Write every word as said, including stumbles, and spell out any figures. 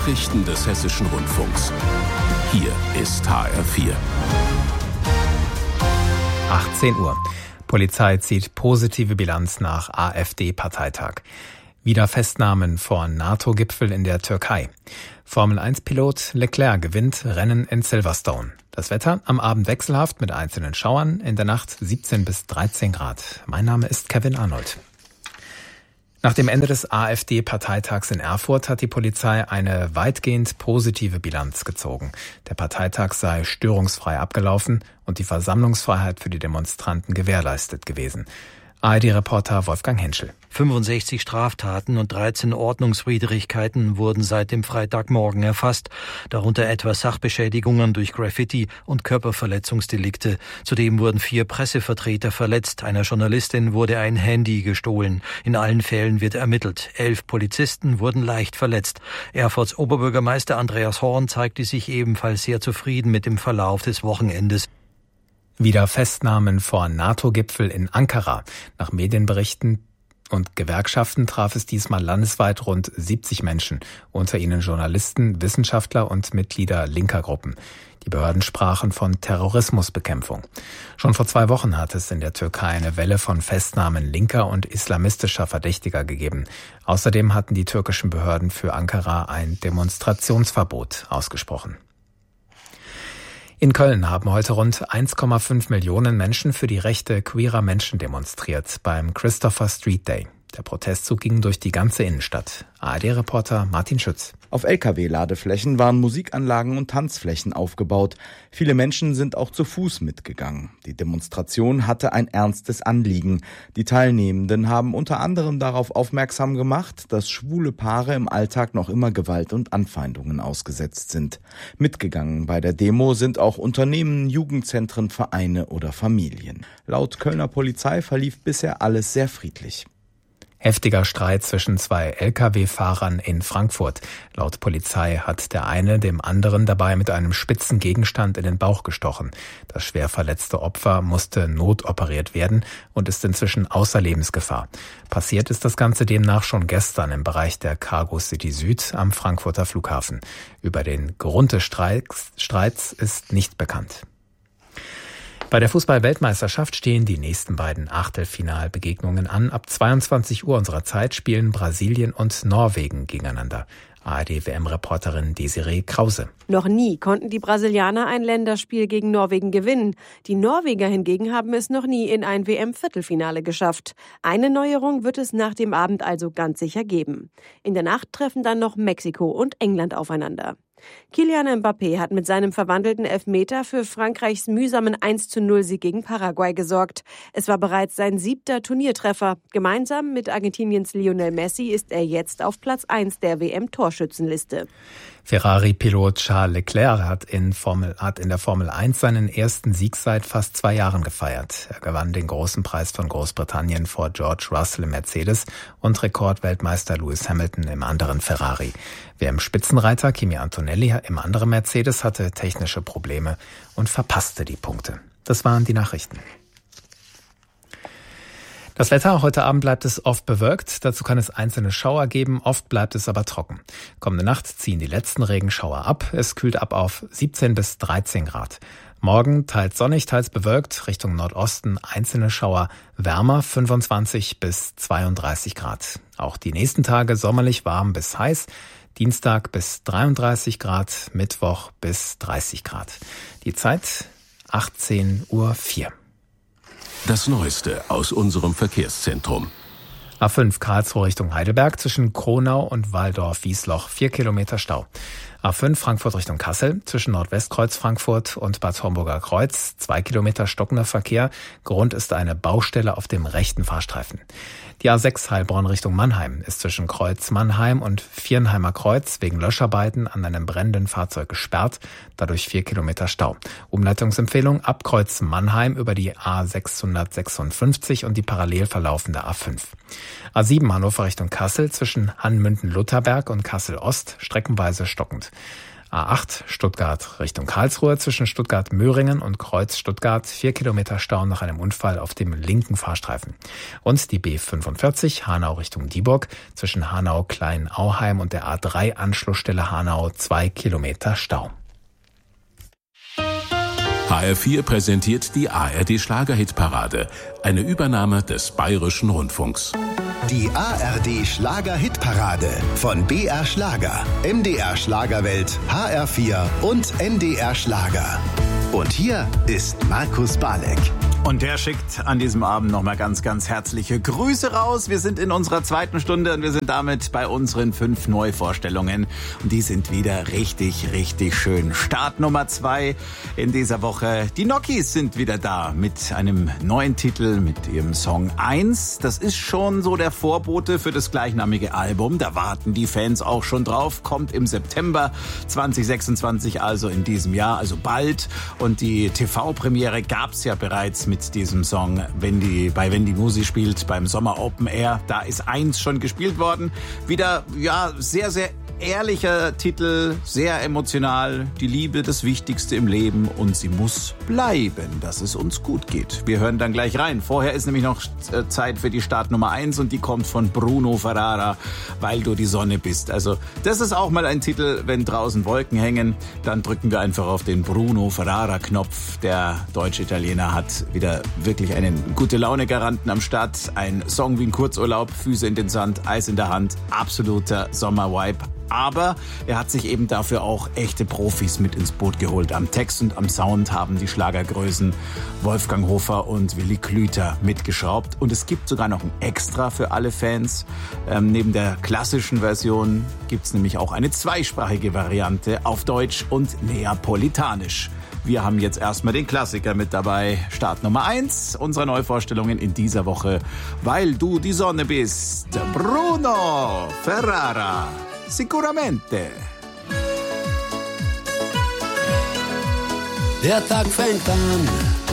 Nachrichten des Hessischen Rundfunks. Hier ist H R vier. achtzehn Uhr. Polizei zieht positive Bilanz nach AfD-Parteitag. Wieder Festnahmen vor NATO-Gipfel in der Türkei. Formel eins Pilot Leclerc gewinnt Rennen in Silverstone. Das Wetter am Abend wechselhaft mit einzelnen Schauern, in der Nacht siebzehn bis dreizehn Grad. Mein Name ist Kevin Arnold. Nach dem Ende des AfD-Parteitags in Erfurt hat die Polizei eine weitgehend positive Bilanz gezogen. Der Parteitag sei störungsfrei abgelaufen und die Versammlungsfreiheit für die Demonstranten gewährleistet gewesen. A R D-Reporter Wolfgang Henschel. fünfundsechzig Straftaten und dreizehn Ordnungswidrigkeiten wurden seit dem Freitagmorgen erfasst, darunter etwa Sachbeschädigungen durch Graffiti und Körperverletzungsdelikte. Zudem wurden vier Pressevertreter verletzt, einer Journalistin wurde ein Handy gestohlen. In allen Fällen wird ermittelt. Elf Polizisten wurden leicht verletzt. Erfurts Oberbürgermeister Andreas Horn zeigte sich ebenfalls sehr zufrieden mit dem Verlauf des Wochenendes. Wieder Festnahmen vor NATO-Gipfel in Ankara. Nach Medienberichten und Gewerkschaften traf es diesmal landesweit rund siebzig Menschen, unter ihnen Journalisten, Wissenschaftler und Mitglieder linker Gruppen. Die Behörden sprachen von Terrorismusbekämpfung. Schon vor zwei Wochen hat es in der Türkei eine Welle von Festnahmen linker und islamistischer Verdächtiger gegeben. Außerdem hatten die türkischen Behörden für Ankara ein Demonstrationsverbot ausgesprochen. In Köln haben heute rund eins Komma fünf Millionen Menschen für die Rechte queerer Menschen demonstriert beim Christopher Street Day. Der Protestzug ging durch die ganze Innenstadt. A R D-Reporter Martin Schütz. Auf L K W-Ladeflächen waren Musikanlagen und Tanzflächen aufgebaut. Viele Menschen sind auch zu Fuß mitgegangen. Die Demonstration hatte ein ernstes Anliegen. Die Teilnehmenden haben unter anderem darauf aufmerksam gemacht, dass schwule Paare im Alltag noch immer Gewalt und Anfeindungen ausgesetzt sind. Mitgegangen bei der Demo sind auch Unternehmen, Jugendzentren, Vereine oder Familien. Laut Kölner Polizei verlief bisher alles sehr friedlich. Heftiger Streit zwischen zwei L K W-Fahrern in Frankfurt. Laut Polizei hat der eine dem anderen dabei mit einem spitzen Gegenstand in den Bauch gestochen. Das schwer verletzte Opfer musste notoperiert werden und ist inzwischen außer Lebensgefahr. Passiert ist das Ganze demnach schon gestern im Bereich der Cargo City Süd am Frankfurter Flughafen. Über den Grund des Streits, Streits ist nicht bekannt. Bei der Fußball-Weltmeisterschaft stehen die nächsten beiden Achtelfinalbegegnungen an. Ab zweiundzwanzig Uhr unserer Zeit spielen Brasilien und Norwegen gegeneinander. A R D-W M-Reporterin Desiree Krause. Noch nie konnten die Brasilianer ein Länderspiel gegen Norwegen gewinnen. Die Norweger hingegen haben es noch nie in ein W M-Viertelfinale geschafft. Eine Neuerung wird es nach dem Abend also ganz sicher geben. In der Nacht treffen dann noch Mexiko und England aufeinander. Kylian Mbappé hat mit seinem verwandelten Elfmeter für Frankreichs mühsamen eins zu null Sieg gegen Paraguay gesorgt. Es war bereits sein siebter Turniertreffer. Gemeinsam mit Argentiniens Lionel Messi ist er jetzt auf Platz eins der W M-Torschützenliste. Ferrari-Pilot Charles Leclerc hat in, Formel, hat in der Formel eins seinen ersten Sieg seit fast zwei Jahren gefeiert. Er gewann den großen Preis von Großbritannien vor George Russell im Mercedes und Rekordweltmeister Lewis Hamilton im anderen Ferrari. W M-Spitzenreiter Kimi Antonelli im anderen Mercedes hatte technische Probleme und verpasste die Punkte. Das waren die Nachrichten. Das Wetter, heute Abend bleibt es oft bewölkt, dazu kann es einzelne Schauer geben, oft bleibt es aber trocken. Kommende Nacht ziehen die letzten Regenschauer ab, es kühlt ab auf siebzehn bis dreizehn Grad. Morgen teils sonnig, teils bewölkt, Richtung Nordosten einzelne Schauer, wärmer fünfundzwanzig bis zweiunddreißig Grad. Auch die nächsten Tage sommerlich warm bis heiß, Dienstag bis dreiunddreißig Grad, Mittwoch bis dreißig Grad. Die Zeit achtzehn Uhr vier. Das Neueste aus unserem Verkehrszentrum. A fünf Karlsruhe Richtung Heidelberg zwischen Kronau und Walldorf-Wiesloch, vier Kilometer Stau. A fünf Frankfurt Richtung Kassel zwischen Nordwestkreuz Frankfurt und Bad Homburger Kreuz, zwei Kilometer stockender Verkehr. Grund ist eine Baustelle auf dem rechten Fahrstreifen. Die A sechs Heilbronn Richtung Mannheim ist zwischen Kreuz Mannheim und Viernheimer Kreuz wegen Löscharbeiten an einem brennenden Fahrzeug gesperrt, dadurch vier Kilometer Stau. Umleitungsempfehlung ab Kreuz Mannheim über die A sechshundertsechsundfünfzig und die parallel verlaufende A fünf. A sieben Hannover Richtung Kassel zwischen Hanmünden-Lutherberg und Kassel-Ost streckenweise stockend. A acht Stuttgart Richtung Karlsruhe zwischen Stuttgart-Möhringen und Kreuz Stuttgart vier Kilometer Stau nach einem Unfall auf dem linken Fahrstreifen. Und die B fünfundvierzig Hanau Richtung Dieburg zwischen Hanau-Klein-Auheim und der A drei Anschlussstelle Hanau zwei Kilometer Stau. H R vier präsentiert die A R D Schlager-Hitparade, eine Übernahme des Bayerischen Rundfunks. Die A R D Schlager-Hitparade von B R Schlager, M D R Schlagerwelt, H R vier und N D R Schlager. Und hier ist Markus Balek. Und der schickt an diesem Abend nochmal ganz, ganz herzliche Grüße raus. Wir sind in unserer zweiten Stunde und wir sind damit bei unseren fünf Neuvorstellungen. Und die sind wieder richtig, richtig schön. Start Nummer zwei in dieser Woche. Die Nokis sind wieder da mit einem neuen Titel, mit ihrem Song eins. Das ist schon so der Vorbote für das gleichnamige Album. Da warten die Fans auch schon drauf. Kommt im September zwanzig sechsundzwanzig, also in diesem Jahr, also bald. Und die T V-Premiere gab's ja bereits mit diesem Song, wenn die, bei Wenn die Musi spielt, beim Sommer Open Air. Da ist eins schon gespielt worden. Wieder, ja, sehr, sehr ehrlicher Titel, sehr emotional. Die Liebe, das Wichtigste im Leben und sie muss bleiben, dass es uns gut geht. Wir hören dann gleich rein. Vorher ist nämlich noch Zeit für die Start Nummer eins und die kommt von Bruno Ferrara, Weil du die Sonne bist. Also das ist auch mal ein Titel, wenn draußen Wolken hängen, dann drücken wir einfach auf den Bruno Ferrara Knopf. Der deutsche Italiener hat wieder wirklich einen Gute-Laune-Garanten am Start. Ein Song wie ein Kurzurlaub, Füße in den Sand, Eis in der Hand, absoluter Sommer-Vibe. Aber er hat sich eben dafür auch echte Profis mit ins Boot geholt. Am Text und am Sound haben die Schlagergrößen Wolfgang Hofer und Willi Klüter mitgeschraubt. Und es gibt sogar noch ein Extra für alle Fans. Ähm, neben der klassischen Version gibt's nämlich auch eine zweisprachige Variante auf Deutsch und Neapolitanisch. Wir haben jetzt erstmal den Klassiker mit dabei. Start Nummer eins unserer Neuvorstellungen in dieser Woche. Weil du die Sonne bist. Bruno Ferrara. Sicuramente. Der Tag fängt an.